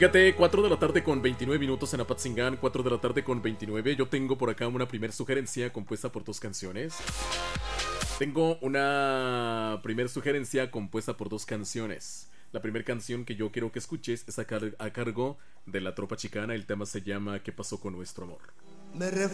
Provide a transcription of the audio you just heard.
Fíjate, 4 de la tarde con 29 minutos en Apatzingán, 4 de la tarde con 29. Yo tengo por acá una primer sugerencia compuesta por dos canciones. Tengo una primer sugerencia compuesta por dos canciones. La primera canción que yo quiero que escuches es a cargo de La Tropa Chicana. El tema se llama ¿Qué pasó con nuestro amor?